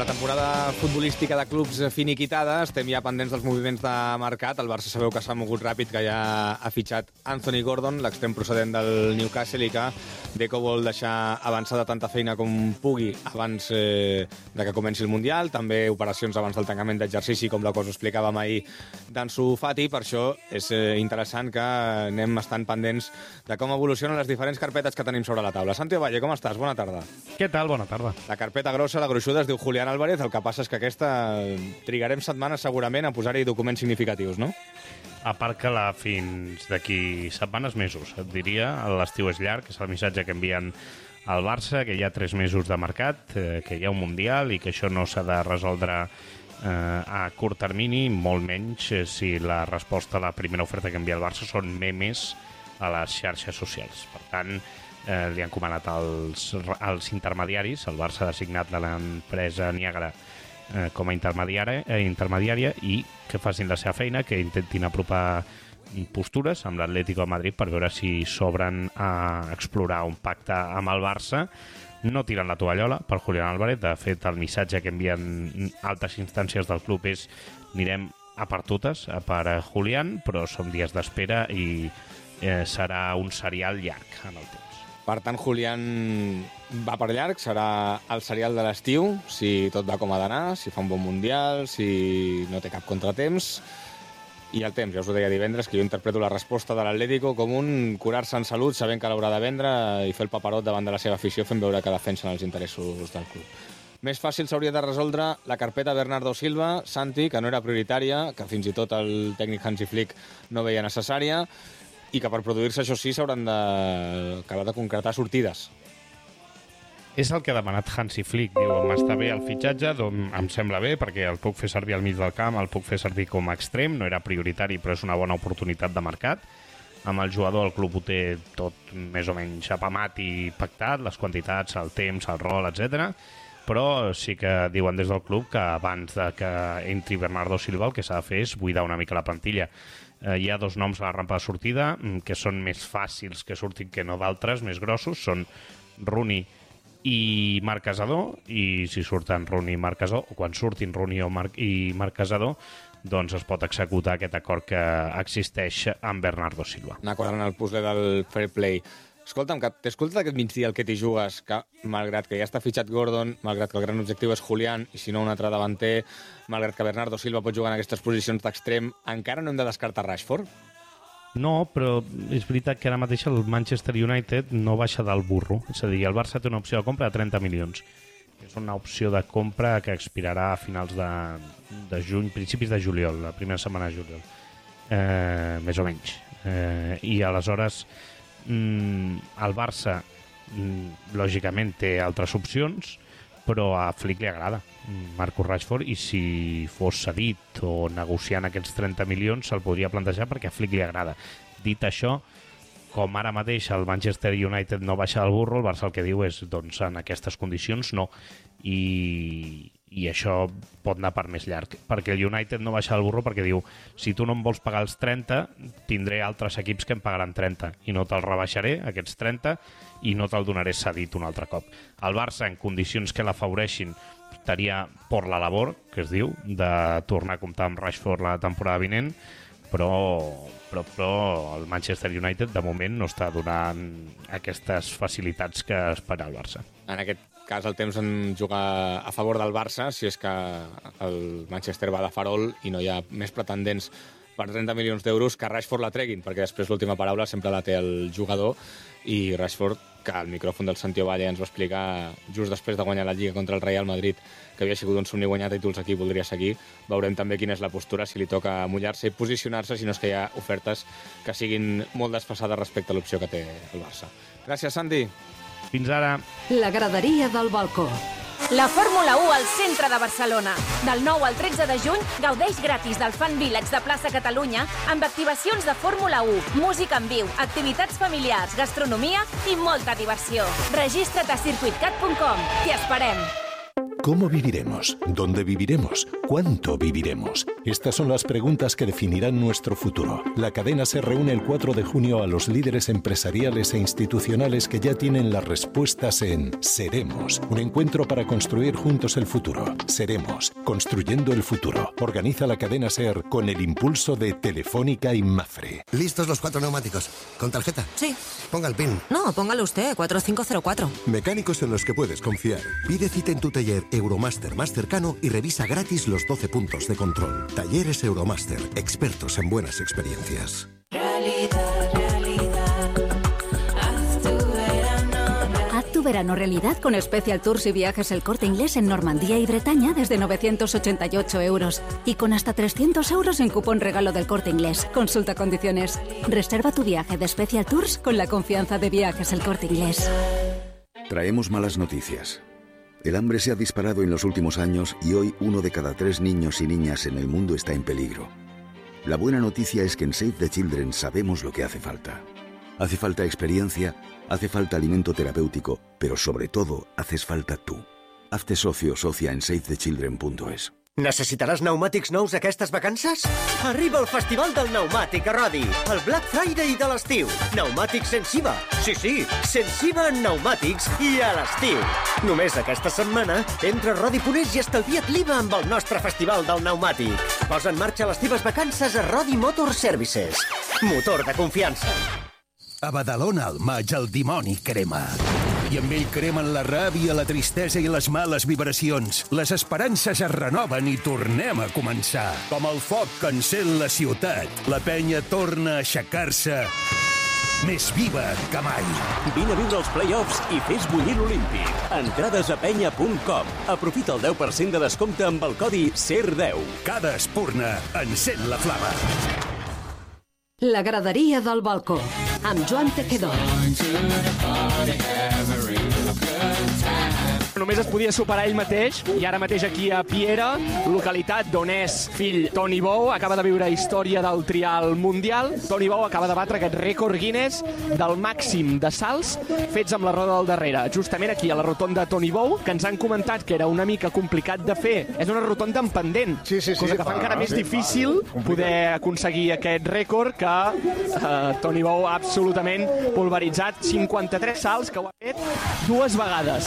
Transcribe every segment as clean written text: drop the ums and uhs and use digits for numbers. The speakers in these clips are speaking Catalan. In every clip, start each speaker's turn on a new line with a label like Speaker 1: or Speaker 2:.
Speaker 1: la temporada futbolística de clubs finiquitada, estem ja pendents dels moviments de mercat. El Barça sabeu que s'ha mogut ràpid, que ja ha fitxat Anthony Gordon, l'extrem procedent del Newcastle, i que Deco vol deixar avançada tanta feina com pugui abans de que comenci el Mundial. També operacions abans del tancament d'exercici, com la que us explicàvem ahir d'Ansu Fati. Per això és interessant que anem estant pendents de com evolucionen les diferents carpetes que tenim sobre la taula. Santi Valle, com estàs? Bona tarda.
Speaker 2: Què tal? Bona tarda.
Speaker 1: La carpeta grossa, la gruixuda, es diu Julián Álvarez. El que passa és que aquesta trigarem setmanes segurament a posar-hi documents significatius, no?
Speaker 2: A part que fins d'aquí setmanes, mesos, et diria. L'estiu és llarg, és el missatge que envien al Barça, que hi ha 3 mesos de mercat, que hi ha un Mundial i que això no s'ha de resoldre a curt termini, molt menys si la resposta a la primera oferta que envia el Barça són memes a les xarxes socials. Per tant, li han comanat als intermediaris. El Barça ha designat de l'empresa Niagara com a intermediària i que facin la seva feina, que intentin apropar postures amb l'Atlético de Madrid per veure si s'obren a explorar un pacte amb el Barça. No tiren la tovallola per Julián Álvarez. De fet, el missatge que envien altres instàncies del club és: anirem a per totes, a per Julián, però som dies d'espera i serà un serial llarg en el temps.
Speaker 1: Per tant, Julián va per llarg, serà el serial de l'estiu, si tot va com ha d'anar, si fa un bon Mundial, si no té cap contratemps. I el temps, ja us ho deia divendres, que jo interpreto la resposta de l'Atlético com un curar-se en salut, sabent que l'haurà de vendre i fer el paperot davant de la seva afició, fent veure que defensen els interessos del club. Més fàcil s'hauria de resoldre la carpeta Bernardo Silva, Santi, que no era prioritària, que fins i tot el tècnic Hansi Flick no veia necessària, i que per produir-se, això sí, s'hauran d'acabar de concretar sortides.
Speaker 2: És el que ha demanat Hansi Flick. Diu, m'està bé el fitxatge, doncs em sembla bé, perquè el puc fer servir al mig del camp, el puc fer servir com a extrem, no era prioritari, però és una bona oportunitat de mercat. Amb el jugador el club ho té tot més o menys apamat i pactat, les quantitats, el temps, el rol, etc. Però sí que diuen des del club que abans de que entri Bernardo Silva el que s'ha de fer és buidar una mica la plantilla. Hi ha 2 noms a la rampa de sortida que són més fàcils que surtin que no d'altres, més grossos, són Rooney i Marc Casador, i si surten Rooney i Marc Casador, o quan surtin Rooney i Marc Casador, doncs es pot executar aquest acord que existeix amb Bernardo Silva.
Speaker 1: Anar quadrant el puzzle del fair play. Escolta'm, que t'he escoltat aquest migdia el que t'hi jugues, que malgrat que ja està fitxat Gordon, malgrat que el gran objectiu és Julián, i si no un altre davanter, malgrat que Bernardo Silva pot jugar en aquestes posicions d'extrem, encara no hem de descartar Rashford?
Speaker 2: No, però és veritat que ara mateix el Manchester United no baixa del burro. És a dir, el Barça té una opció de compra de 30 milions. És una opció de compra que expirarà a finals de juny, principis de juliol, la primera setmana de juliol. Més o menys. I aleshores el Barça lògicament té altres opcions, però a Flick li agrada Marcus Rashford, i si fos cedit o negociant aquests 30 milions se'l podria plantejar perquè a Flick li agrada. Dit això, com ara mateix el Manchester United no baixa del burro, el Barça el que diu és, doncs en aquestes condicions no, i això pot anar per més llarg, perquè el United no baixa del burro perquè diu, si tu no em vols pagar els 30, tindré altres equips que em pagaran 30 i no te'l rebaixaré, aquests 30, i no te'l donaré cedit un altre cop. El Barça, en condicions que l'afavoreixin, estaria por la labor, que es diu, de tornar a comptar amb Rashford la temporada vinent, però el Manchester United de moment no està donant aquestes facilitats que espera el Barça.
Speaker 1: En aquest cas el temps en juga a favor del Barça, si és que el Manchester va de farol i no hi ha més pretendents per 30 milions d'euros que Rashford la treguin, perquè després l'última paraula sempre la té el jugador, i Rashford, que al micròfon del Santi Valle ens va explicar just després de guanyar la Lliga contra el Real Madrid que havia sigut un somni guanyar títols aquí i voldria seguir. Veurem també quina és la postura, si li toca mullar-se i posicionar-se, si no és que hi ha ofertes que siguin molt desfasades respecte a l'opció que té el Barça. Gràcies, Santi.
Speaker 2: Fins ara.
Speaker 3: La graderia del balcó.
Speaker 4: La Fórmula 1 al centre de Barcelona. Del 9 al 13 de juny gaudeix gratis del Fan Village de Plaça Catalunya amb activacions de Fórmula 1, música en viu, activitats familiars, gastronomia i molta diversió. Registra't a circuitcat.com. T'hi esperem.
Speaker 5: ¿Cómo viviremos? ¿Dónde viviremos? ¿Cuánto viviremos? Estas son las preguntas que definirán nuestro futuro. La cadena se reúne el 4 de junio a los líderes empresariales e institucionales que ya tienen las respuestas en Seremos, un encuentro para construir juntos el futuro. Seremos, construyendo el futuro. Organiza la cadena SER con el impulso de Telefónica y Mafre.
Speaker 6: ¿Listos los 4 neumáticos? ¿Con tarjeta?
Speaker 7: Sí.
Speaker 6: Ponga el PIN.
Speaker 7: No, póngalo usted, 4504.
Speaker 6: Mecánicos en los que puedes confiar. Pide cita en tu taller Euromaster más cercano y revisa gratis los 12 puntos de control. Talleres Euromaster, expertos en buenas experiencias.
Speaker 3: Haz tu verano realidad con Special Tours y Viajes El Corte Inglés en Normandía y Bretaña desde 988 euros. Y con hasta 300 euros en cupón regalo del Corte Inglés. Consulta condiciones. Reserva tu viaje de Special Tours con la confianza de Viajes El Corte Inglés.
Speaker 8: Traemos malas noticias. El hambre se ha disparado en los últimos años y hoy 1 de cada 3 niños y niñas en el mundo está en peligro. La buena noticia es que en Save the Children sabemos lo que hace falta. Hace falta experiencia, hace falta alimento terapéutico, pero sobre todo haces falta tú. Hazte socio o socia en savethechildren.es.
Speaker 9: Necessitaràs pneumàtics nous aquestes vacances? Arriba el Festival del Pneumàtic a Rodi, el Black Friday de l'estiu. Pneumàtics sense IVA. Sí, sense IVA en pneumàtics i a l'estiu. Només aquesta setmana, entra a Rodi.es i estalvia't l'IVA amb el nostre Festival del Pneumàtic. Posa en marxa les teves vacances a Rodi Motor Services. Motor de confiança.
Speaker 10: A Badalona al maig el dimoni crema. I amb ell cremen la ràbia, la tristesa i les males vibracions. Les esperances es renoven i tornem a començar. Com el foc que encén la ciutat, la penya torna a aixecar-se més viva que mai.
Speaker 11: Vine a viure els play-offs i fes bullir l'Olímpic. Entrades a penya.com. Aprofita el 10% de descompte amb el codi SER10.
Speaker 10: Cada espurna encén la flama.
Speaker 3: La graderia del balcó, amb Joan Tejedor.
Speaker 12: Només es podia superar ell mateix, i ara mateix aquí a Piera, localitat d'on és fill Toni Bou, acaba de viure història del trial mundial. Toni Bou acaba de batre aquest rècord Guinness del màxim de salts fets amb la roda del darrere. Justament aquí, a la rotonda Toni Bou, que ens han comentat que era una mica complicat de fer. És una rotonda en pendent, cosa que fa encara més difícil poder aconseguir aquest rècord que Toni Bou ha absolutament pulveritzat. 53 salts que ho ha fet 2 vegades.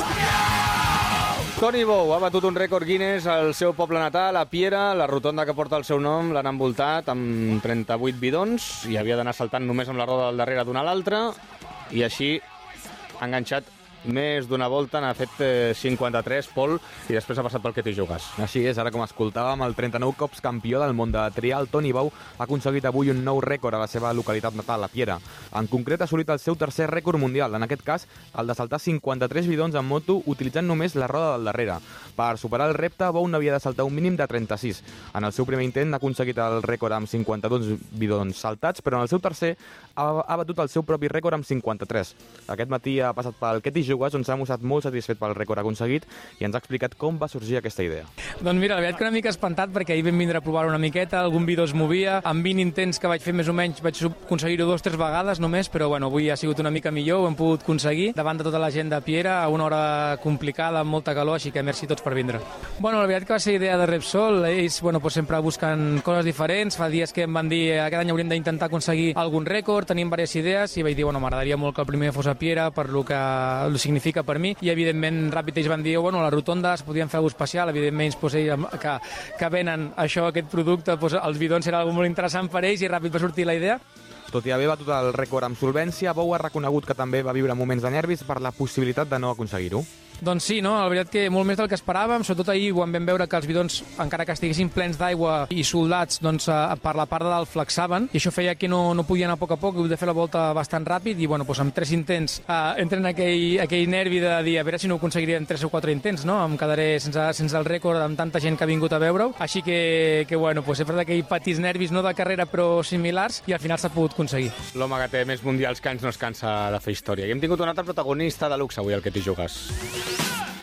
Speaker 1: Toni Bou ha batut un rècord Guinness al seu poble natal, a Piera. La rotonda que porta el seu nom l'han envoltat amb 38 bidons i havia d'anar saltant només amb la roda del darrere d'una a l'altra, i així ha enganxat més d'una volta, n'ha fet 53, Pol, i després ha passat pel Ketty Jugas.
Speaker 13: Així és, ara com escoltàvem, el 39 cops campió del món de trial, Toni Bou ha aconseguit avui un nou rècord a la seva localitat natal, a Piera. En concret, ha assolit el seu tercer rècord mundial, en aquest cas, el de saltar 53 bidons en moto utilitzant només la roda del darrere. Per superar el repte, Bou n'havia de saltar un mínim de 36. En el seu primer intent ha aconseguit el rècord amb 52 bidons saltats, però en el seu tercer ha batut el seu propi rècord amb 53. Aquest matí ha passat pel Ketty Jugas, on s'ha mostrat molt satisfet pel rècord aconseguit i ens ha explicat com va sorgir aquesta idea.
Speaker 14: Doncs mira, la veritat que una mica espantat, perquè ahir vam vindre a provar una miqueta, algun bidó es movia, amb 20 intents que vaig fer més o menys vaig aconseguir-ho 2 o 3 vegades només, però bueno, avui ha sigut una mica millor, ho hem pogut aconseguir davant de tota la gent de Piera, a una hora complicada, amb molta calor, així que merci a tots per vindre. Bueno, la veritat que va ser idea de Repsol, ells sempre busquen coses diferents, fa dies que em van dir aquest any hauríem d'intentar aconseguir algun rècord, tenim diverses idees i vaig dir, bueno, m'agradaria molt que el primer fos a Piera per lo que significa per mi, i evidentment ràpid ells van dir, bueno, les rotondes podien fer alguna cosa especial, evidentment ells que venen això, aquest producte, els bidons serà alguna molt interessant per ells i ràpid va sortir la idea.
Speaker 13: Tot i haver batut el rècord amb solvència, Bou ha reconegut que també va viure moments de nervis per la possibilitat de no aconseguir-ho.
Speaker 14: Doncs sí, no? La veritat que molt més del que esperàvem, sobretot ahir quan vam veure que els bidons, encara que estiguessin plens d'aigua i soldats, doncs per la part de dalt flexaven, i això feia que no podia anar a poc a poc, he de fer la volta bastant ràpid, i bueno, doncs amb 3 intents entren aquell nervi de dir, a veure si no ho aconseguiria en 3 o 4 intents, no? Em quedaré sense el rècord amb tanta gent que ha vingut a veure-ho, així que bueno, doncs he fet aquells petits nervis, no de carrera però similars, i al final s'ha pogut aconseguir.
Speaker 1: L'home que té més mundials que anys no es cansa de fer història. I hem tingut un altre protagonista de luxe avui, el Ketty Jugas.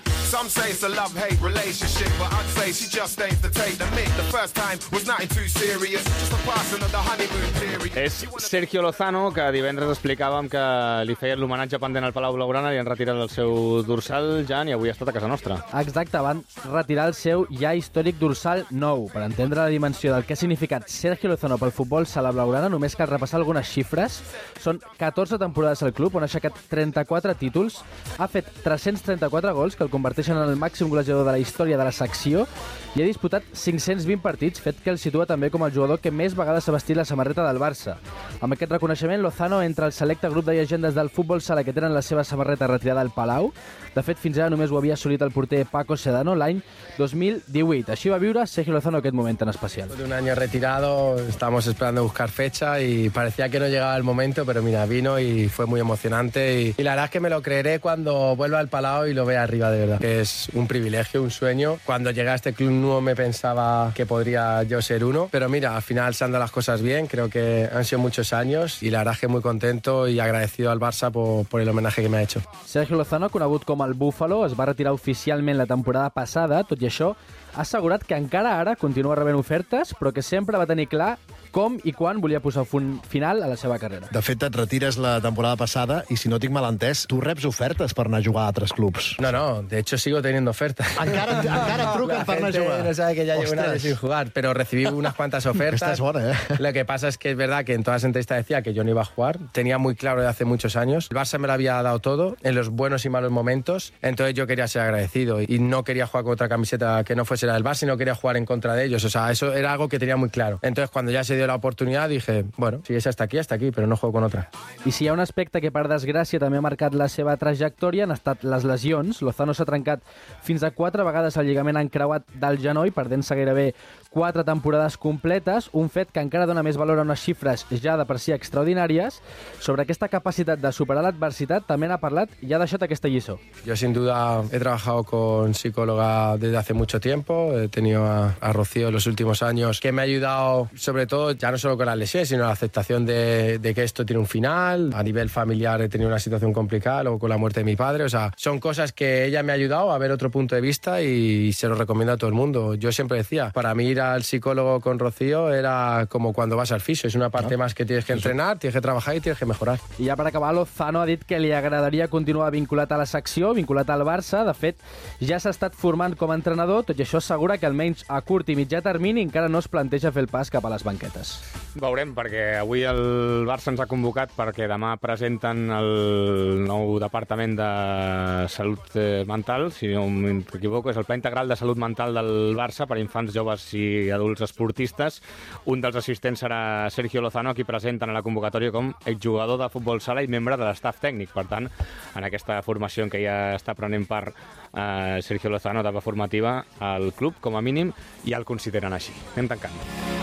Speaker 15: Some say it's a love-hate relationship, but I'd say she just aims to take the mick. The first time was nothing too serious, just a passing of the honeymoon period.
Speaker 1: És Sergio Lozano, que divendres explicàvem que li feien l'homenatge pendent al Palau Blaugrana, li han retirat el seu dorsal, Jan, i avui ha estat a casa nostra.
Speaker 16: Exacte, van retirar el seu ja històric dorsal nou. Per entendre la dimensió del que ha significat Sergio Lozano pel futbol sala blaugrana, només cal repassar algunes xifres. Són 14 temporades al club, on ha aixecat 34 títols, ha fet 334 gols, que el converteixen en el màxim golejador de la història de la secció, i ha disputat 520 partits, fet que el situa també com el jugador que més vegades s'ha vestit la samarreta del Barça. Amb aquest reconeixement, Lozano entra al selecte grup de llegendes del futbol sala que tenen la seva samarreta retirada al Palau. De fet, fins ara només ho havia assolit el porter Paco Sedano l'any 2018. Així va viure Sergio Lozano aquest moment tan especial.
Speaker 17: De un año retirado, estábamos esperando buscar fecha y parecía que no llegaba el momento, pero mira, vino y fue muy emocionante y la verdad es que me lo creeré cuando vuelva al Palau y lo vea arriba, de verdad. Que es un privilegio, un sueño. Cuando llegué a este club no me pensaba que podría yo ser uno, pero mira, al final se han dado las cosas bien, creo que han sido muchos años y la verdad es que muy contento y agradecido al Barça por el homenaje que me ha hecho.
Speaker 16: Sergio Lozano, conegut com el Búfalo, es va retirar oficialment la temporada passada. Tot i això, ha assegurat que encara ara continua rebent ofertes, però que sempre va tenir clar com i quan volia posar final a la seva carrera.
Speaker 18: De fet, et retires la temporada passada i, si no tinc mal entès, tu reps ofertes per anar a jugar a altres clubs.
Speaker 17: No, de hecho sigo teniendo ofertas.
Speaker 18: Encara truquen per anar a jugar.
Speaker 17: No sabe que ya llevo un año sin jugar, pero recibí unas cuantas ofertas.
Speaker 18: Esta es buena, ¿eh?
Speaker 17: Lo que pasa es que es verdad que en todas las entrevistas decía que yo no iba a jugar. Tenía muy claro de hace muchos años. El Barça me lo había dado todo, en los buenos y malos momentos. Entonces yo quería ser agradecido y no quería jugar con otra camiseta que no fuese la del Barça y no quería jugar en contra de ellos. O sea, eso era algo que tenía muy claro. Entonces, cuando ya se dio la oportunidad, dije, bueno, si és hasta aquí, però no juego con otra.
Speaker 16: I si hi ha un aspecte que, per desgràcia, també ha marcat la seva trajectòria, han estat les lesions. Lozano s'ha trencat fins a 4 vegades el lligament encreuat del genoll, perdent-se gairebé 4 temporades completes, un fet que encara dona més valor a unes xifres ja de per si extraordinàries. Sobre aquesta capacitat de superar l'adversitat també n'ha parlat i ha deixat aquesta lliçó.
Speaker 17: Yo, sin duda, he trabajado con psicóloga desde hace mucho tiempo. He tenido a Rocío en los últimos años, que me ha ayudado, sobre todo, ya no solo con las lesiones, sino la aceptación de que esto tiene un final. A nivel familiar he tenido una situación complicada, luego con la muerte de mi padre. O sea, son cosas que ella me ha ayudado a ver otro punto de vista y se lo recomiendo a todo el mundo. Yo siempre decía, para mí ir al psicólogo con Rocío era como cuando vas al fisio. Es una parte más que tienes que entrenar, tienes que trabajar y tienes que mejorar.
Speaker 16: I ja per acabar, Lozano ha dit que li agradaria continuar vinculat a la secció, vinculat al Barça. De fet, ja s'ha estat formant com a entrenador, tot i això assegura que almenys a curt i mitjà termini encara no es planteja fer el pas cap a les banquetes.
Speaker 1: Veurem, perquè avui el Barça ens ha convocat perquè demà presenten el nou Departament de Salut Mental, si no m'equivoco, és el Pla Integral de Salut Mental del Barça per infants, joves i adults esportistes. Un dels assistents serà Sergio Lozano, a qui presenten a la convocatòria com exjugador de futbol sala i membre de l'estaf tècnic. Per tant, en aquesta formació en què ja està prenent part Sergio Lozano, etapa formativa al club, com a mínim, ja el consideren així. Anem tancant.